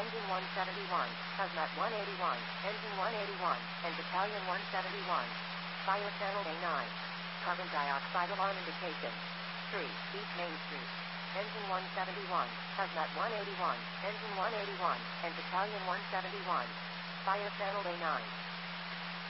Engine 171, Hazmat 181, Engine 181, and Battalion 171. Fire channel A9. Carbon dioxide alarm indication. 3, East Main Street. Engine 171, Hazmat 181, Engine 181, and Battalion 171. Fire channel A9.